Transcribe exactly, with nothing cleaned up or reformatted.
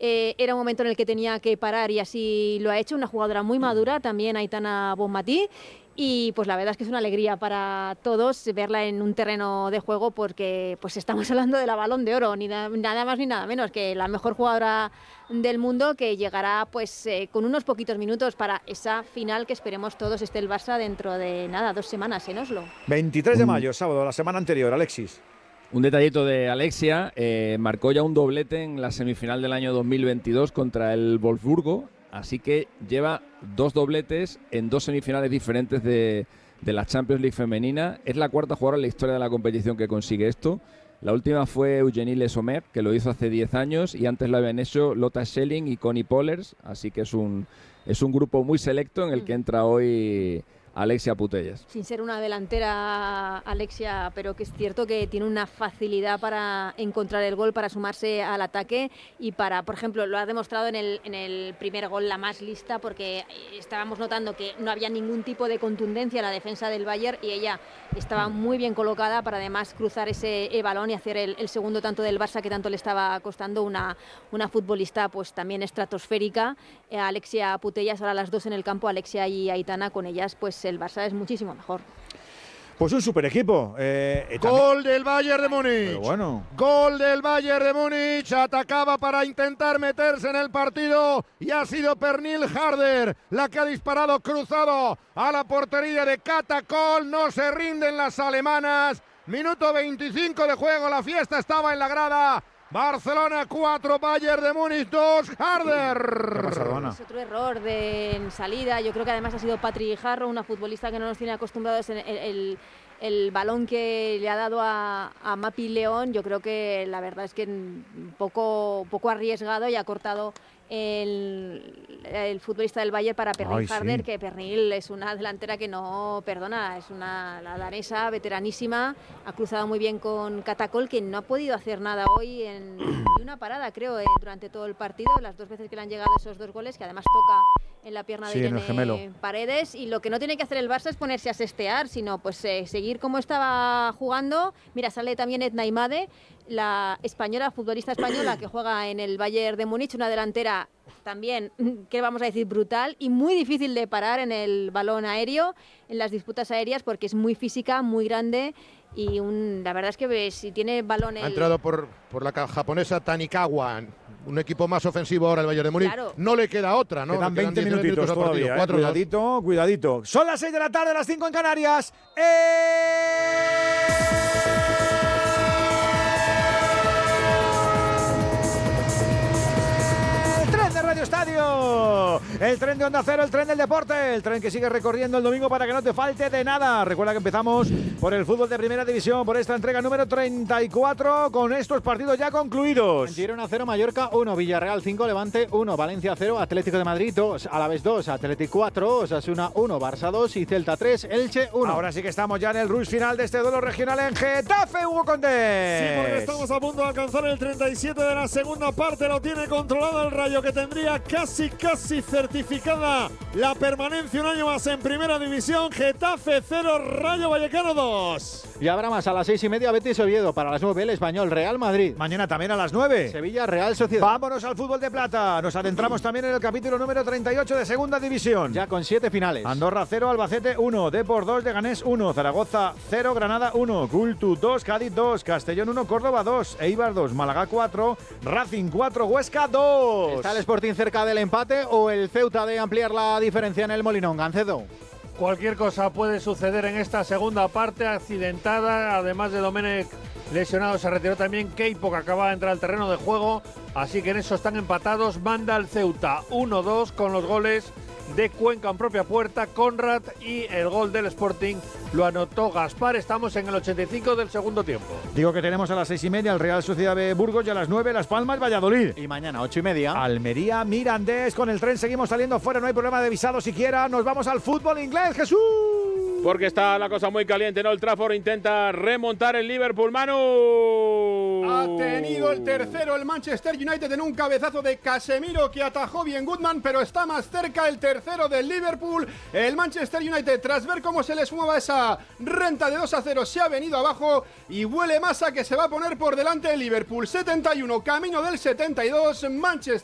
eh, era un momento en el que tenía que parar y así lo ha hecho. Una jugadora muy madura, también Aitana Bonmatí. Y pues la verdad es que es una alegría para todos verla en un terreno de juego, porque pues estamos hablando de la Balón de Oro, ni na- nada más ni nada menos que la mejor jugadora del mundo, que llegará pues eh, con unos poquitos minutos para esa final que esperemos todos esté el Barça dentro de nada, dos semanas en Oslo. veintitrés de mayo, sábado, la semana anterior, Alexis. Un detallito de Alexia, eh, marcó ya un doblete en la semifinal del año dos mil veintidós contra el Wolfsburgo. Así que lleva dos dobletes en dos semifinales diferentes de, de la Champions League femenina. Es la cuarta jugadora en la historia de la competición que consigue esto. La última fue Eugenie Le Sommer, que lo hizo hace diez años, y antes lo habían hecho Lotta Schelling y Connie Pollers. Así que es un, es un grupo muy selecto en el que entra hoy Alexia Putellas. Sin ser una delantera, Alexia, pero que es cierto que tiene una facilidad para encontrar el gol, para sumarse al ataque y para, por ejemplo, lo ha demostrado en el, en el primer gol, la más lista, porque estábamos notando que no había ningún tipo de contundencia en la defensa del Bayern y ella estaba muy bien colocada para además cruzar ese balón y hacer el, el segundo tanto del Barça que tanto le estaba costando. Una, una futbolista pues también estratosférica, eh, Alexia Putellas, ahora las dos en el campo, Alexia y Aitana, con ellas pues el Barça es muchísimo mejor. Pues un super equipo. Eh, Gol del Bayern de Múnich. Pero bueno. Gol del Bayern de Múnich. Atacaba para intentar meterse en el partido y ha sido Pernille Harder la que ha disparado cruzado a la portería de Catacol. No se rinden las alemanas. Minuto veinticinco de juego. La fiesta estaba en la grada. Barcelona cuatro, Bayern de Múnich dos, Harder. Es otro error de en salida. Yo creo que además ha sido Patri Jarro, una futbolista que no nos tiene acostumbrados en el, el, el balón que le ha dado a, a Mapi León. Yo creo que la verdad es que poco, poco arriesgado, y ha cortado el, el futbolista del Bayern para Pernille Harder, sí. Que Pernille es una delantera que no perdona, es una la danesa veteranísima, ha cruzado muy bien con Catacol, que no ha podido hacer nada hoy en ni una parada, creo, eh, durante todo el partido, las dos veces que le han llegado esos dos goles, que además toca en la pierna sí, de Irene Paredes, y lo que no tiene que hacer el Barça es ponerse a sestear, sino pues eh, seguir como estaba jugando. Mira, sale también Edna Imade, la española, futbolista española que juega en el Bayern de Múnich, una delantera también, que vamos a decir, brutal y muy difícil de parar en el balón aéreo, en las disputas aéreas, porque es muy física, muy grande, y un, la verdad es que si tiene balón... Ha el... entrado por, por la japonesa Tanikawa, un equipo más ofensivo ahora el Bayern de Múnich. Claro. No le queda otra, ¿no? Quedan veinte minutitos minutitos todavía, eh. Cuidadito, cuidadito. Son las seis de la tarde, las cinco en Canarias. ¡Eh! Radio Estadio, el tren de Onda Cero, el tren del deporte, el tren que sigue recorriendo el domingo para que no te falte de nada. Recuerda que empezamos por el fútbol de primera división, por esta entrega número treinta y cuatro, con estos partidos ya concluidos. Girona cero, Mallorca uno, Villarreal cinco, Levante uno, Valencia cero, Atlético de Madrid dos, Alavés dos, Atlético cuatro, Osasuna uno, Barça dos y Celta tres, Elche uno. Ahora sí que estamos ya en el rush final de este duelo regional en Getafe, Hugo Condés. Sí, porque estamos a punto de alcanzar el treinta y siete de la segunda parte, lo tiene controlado el Rayo, que tendría casi casi certificada la permanencia un año más en primera división. Getafe cero, Rayo Vallecano dos. Y habrá más a las seis y media, Betis Oviedo. Para las nueve, el Español Real Madrid. Mañana también a las nueve, Sevilla Real Sociedad. Vámonos al fútbol de plata. Nos adentramos también en el capítulo número treinta y ocho de segunda división. Ya con siete finales. Andorra cero, Albacete uno, Depor dos, Leganés uno, Zaragoza cero, Granada uno, Cultu dos, Cádiz dos, Castellón uno, Córdoba dos, Eibar dos, Málaga cuatro, Racing cuatro, Huesca dos. ¿Está el Sporting cerca del empate o el Ceuta de ampliar la diferencia en el Molinón, Gancedo? Cualquier cosa puede suceder en esta segunda parte accidentada. Además de Domenech lesionado, se retiró también Keipo, que acaba de entrar al terreno de juego. Así que en eso están empatados. Manda el Ceuta uno dos con los goles de Cuenca en propia puerta, Conrad, y el gol del Sporting lo anotó Gaspar. Estamos en el ochenta y cinco del segundo tiempo. Digo que tenemos a las seis y media el Real Sociedad de Burgos y a las nueve Las Palmas Valladolid. Y mañana ocho y media Almería Mirandés. Con el tren seguimos saliendo fuera, no hay problema de visado siquiera. Nos vamos al fútbol inglés, Jesús. Porque está la cosa muy caliente, ¿no? El Trafford intenta remontar el Liverpool, Manu. Ha tenido el tercero el Manchester United en un cabezazo de Casemiro, que atajó bien Goodman, pero está más cerca el tercero del Liverpool. El Manchester United, tras ver cómo se les mueva esa renta de dos a cero, se ha venido abajo y huele más a que se va a poner por delante el Liverpool. setenta y uno, camino del setenta y dos, Manchester